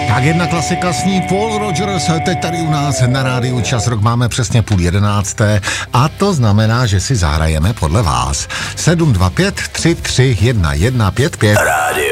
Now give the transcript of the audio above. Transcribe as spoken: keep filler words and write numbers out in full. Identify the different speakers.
Speaker 1: Tak jedna klasika sní Paul Rogers, teď tady u nás na rádiu Čas Rock máme přesně půl jedenácté a to znamená, že si zahrajeme podle vás. sedm dva pět tři tři jedna jedna pět pět.
Speaker 2: Rádio